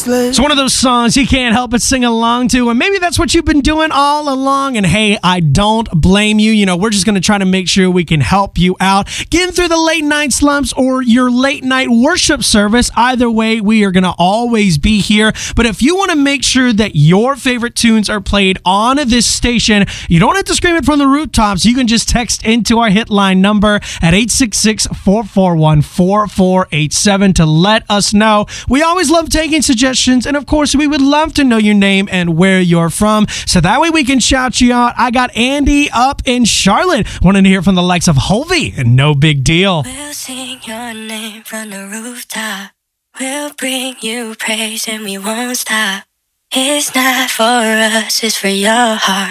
It's one of those songs you can't help but sing along to, and maybe that's what you've been doing all along, and hey, I don't blame you. You know, we're just going to try to make sure we can help you out getting through the late night slumps or your late night worship service. Either way, we are going to always be here. But if you want to make sure that your favorite tunes are played on this station, you don't have to scream it from the rooftops. You can just text into our hit line number at 866-441-4487 to let us know. We always love taking suggestions, and of course, we would love to know your name and where you're from, so that way we can shout you out. I got Andy up in Charlotte, wanting to hear from the likes of Hovey and No Big Deal. We'll sing your name from the rooftop. We'll bring you praise and we won't stop. It's not for us, it's for your heart.